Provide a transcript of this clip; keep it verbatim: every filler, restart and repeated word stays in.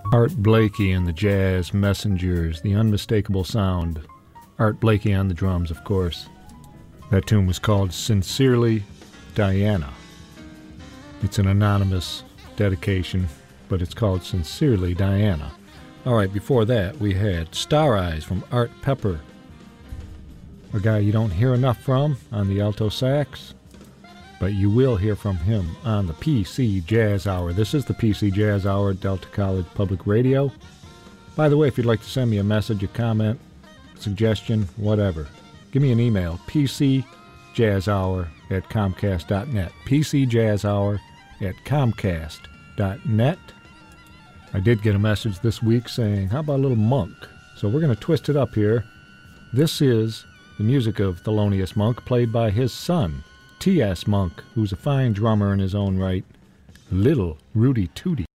Art Blakey and the Jazz Messengers, the unmistakable sound. Art Blakey on the drums, of course. That tune was called Sincerely Diana. It's an anonymous dedication, but it's called Sincerely Diana. All right, before that, we had Star Eyes from Art Pepper, a guy you don't hear enough from on the alto sax, but you will hear from him on the P C Jazz Hour. This is the P C Jazz Hour at Delta College Public Radio. By the way, if you'd like to send me a message, a comment, suggestion, whatever, give me an email, pcjazzhour at comcast dot net, pcjazzhour at comcast dot net. I did get a message this week saying, how about a little Monk? So we're going to twist it up here. This is the music of Thelonious Monk, played by his son, T S Monk, who's a fine drummer in his own right, Little Rudy Tooty.